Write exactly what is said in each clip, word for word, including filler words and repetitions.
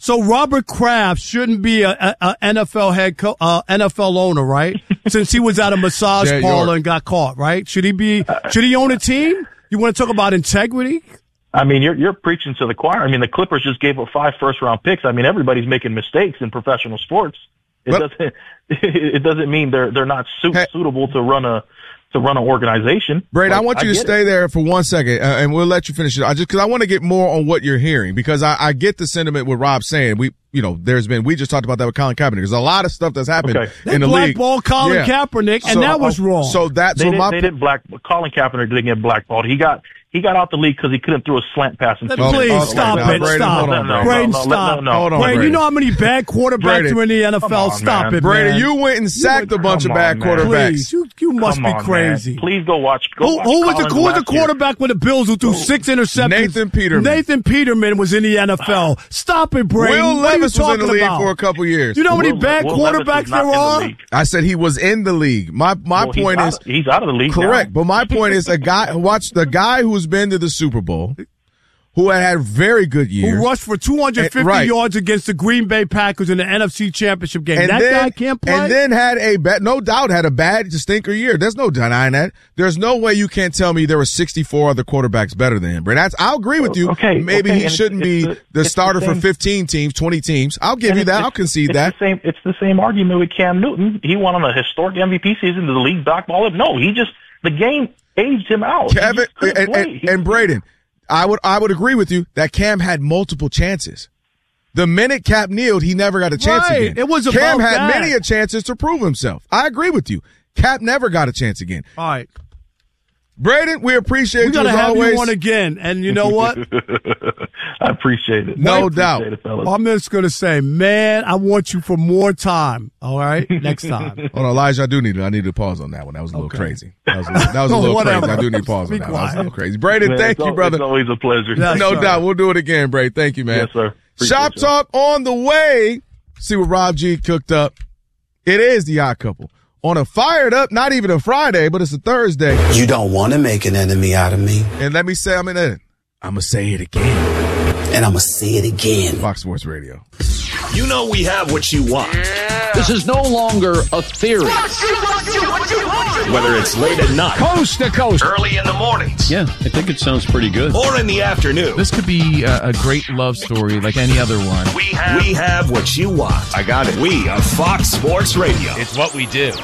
So Robert Kraft shouldn't be a, a, a N F L head co- uh, N F L owner, right? Since he was at a massage Jay parlor York. and got caught, right? Should he be? Should he own a team? You want to talk about integrity? I mean, you're you're preaching to the choir. I mean, the Clippers just gave up five first round picks. I mean, everybody's making mistakes in professional sports. It But- doesn't it doesn't mean they're they're not su- Hey. suitable to run a to run an organization. Brady, I Like, want you to get stay it. there for one second, uh, and we'll let you finish it. I just because I want to get more on what you're hearing, because I, I get the sentiment with Rob saying we, you know, there's been we just talked about that with Colin Kaepernick. There's a lot of stuff that's happened Okay. They in the league. blackballed Colin Yeah. Kaepernick, and So- that was wrong. So that They so didn't, my they didn't black Colin Kaepernick didn't get blackballed. He got he got out the league because he couldn't throw a slant pass. In Let- two Please minutes. stop now, it. Brady, Stop. hold on, Brady. Brady, No, no, stop. no, no, no. Hold on, Brady, Brady. you know how many bad quarterbacks Brady. are in the N F L? Come on, Stop man. it, Brady, man. you went and sacked a bunch come of bad on, man. quarterbacks. Please, you, you must Come be on, crazy. man. Please go watch. Go Who, watch who was the, Collins who was the last year. quarterback with the Bills who threw six interceptions? Nathan Peterman. Nathan Peterman was in the N F L. Stop it, Brady. Will What are you Levis was in the talking league about? for a couple years. You know how many Will- bad Will Levis quarterbacks is not there in the are? league. I said he was in the league. My my Well, he's point out- is he's out of the league. correct, now. but my point is a guy watch the guy who's been to the Super Bowl, who had had very good years. Who rushed for two hundred fifty And- right. yards against the Green Bay Packers in the N F C Championship game. And that then, guy can't play? and then had a bad, no doubt had a bad stinker year. There's no denying that. There's no way you can't tell me there were sixty-four other quarterbacks better than him. But that's, I'll agree with you. Okay, Maybe okay, he and shouldn't it's be the- the, it's the starter for same- fifteen teams, twenty teams. I'll give And you that. it's- I'll concede it's that. The same, it's the same argument with Cam Newton. He won on a historic M V P season. Did the league blackball him? No, he just the game aged him out. He Kevin just couldn't and, play. and, He- and Braden, I would I would agree with you that Cam had multiple chances. The minute Cap kneeled, he never got a chance Right. again. It was Cam about had that. many a chances to prove himself. I agree with you. Cap never got a chance again. All right. Braden, we appreciate We you got to as have always. you on again. And you know what? I appreciate it. No I appreciate doubt. it, fellas. I'm just going to say, man, I want you for more time. All right? Next time. Hold on, Elijah, I do need to, I need to pause on that one. That was a little Okay. crazy. That was a little, that was a Oh, little whatever. crazy. I do need to pause Be on that one. That was a quiet. little crazy. Braden, Man, thank it's you, al- brother. It's always a pleasure. Yeah. No sir. doubt. We'll do it again, Braden. Thank you, man. Yes, sir. Appreciate Shop you. Talk on the way. See what Rob G cooked up. It is the Odd Couple. On a fired up, not even a Friday, but it's a Thursday. You don't want to make an enemy out of me, And let me say, I'm in it. I'm going to say it again. and I'm going to say it again. Fox Sports Radio. You know we have what you want. This is no longer a theory. Whether it's late at night, Coast to coast. early in the mornings, Yeah, I think it sounds pretty good. or in the afternoon. This could be a, a great love story like any other one. We have, we have what you want. I got it. We are Fox Sports Radio. It's what we do.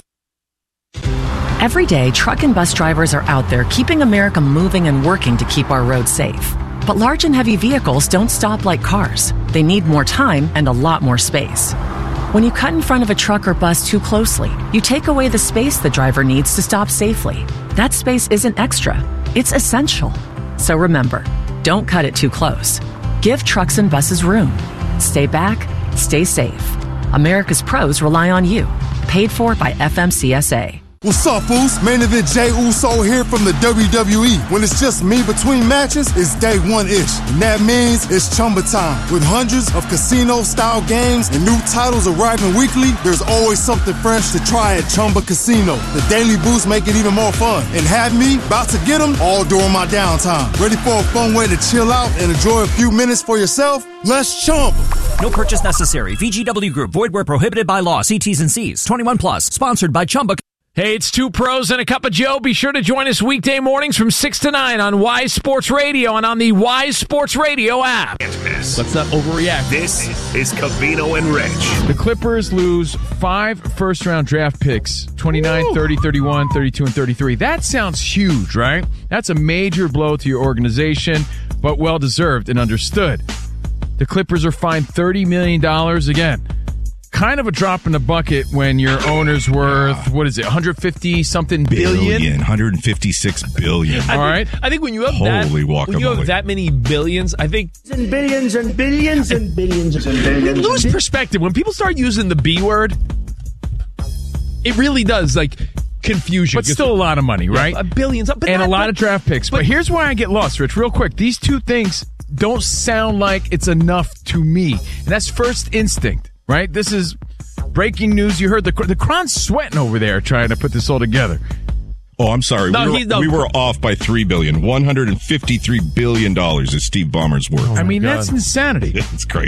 Every day, truck and bus drivers are out there keeping America moving and working to keep our roads safe. But large and heavy vehicles don't stop like cars. They need more time and a lot more space. When you cut in front of a truck or bus too closely, you take away the space the driver needs to stop safely. That space isn't extra, it's essential. So remember, don't cut it too close. Give trucks and buses room. Stay back, stay safe. America's pros rely on you. Paid for by F M C S A. What's up, fools? Main event Jay Uso here from the W W E. When it's just me between matches, it's day one-ish. And that means it's Chumba time. With hundreds of casino-style games and new titles arriving weekly, there's always something fresh to try at Chumba Casino. The daily boosts make it even more fun. And have me about to get them all during my downtime. Ready for a fun way to chill out and enjoy a few minutes for yourself? Let's Chumba. No purchase necessary. V G W Group. Void where prohibited by law. See T's and C's. twenty-one plus. Sponsored by Chumba. Hey, it's Two Pros and a Cup of Joe. Be sure to join us weekday mornings from six to nine on Wise Sports Radio and on the Wise Sports Radio app. This, Let's not overreact. this is Covino and Rich. The Clippers lose five first-round draft picks, twenty-nine, thirty, thirty-one, thirty-two, and thirty-three. That sounds huge, right? That's a major blow to your organization, but well-deserved and understood. The Clippers are fined thirty million dollars again. Kind of a drop in the bucket when your owner's worth, what is it, one hundred fifty something billion? one hundred fifty-six billion. All right. I think when you have Holy that, when you guacamole. have that many billions, I think And billions and billions and billions and billions. you lose perspective. When people start using the B word, it really does like confuse you. But still a lot of money, right? Yeah, billions, but and not- a lot of draft picks. But, but- here's why I get lost, Rich, real quick. These two things don't sound like it's enough to me. And that's first instinct, right? This is breaking news. You heard the the Cron's sweating over there trying to put this all together. Oh, I'm sorry. No, we, were, he's- no. we were off by three billion. one hundred fifty-three billion dollars is Steve Ballmer's worth. I mean, God. that's insanity. It's crazy.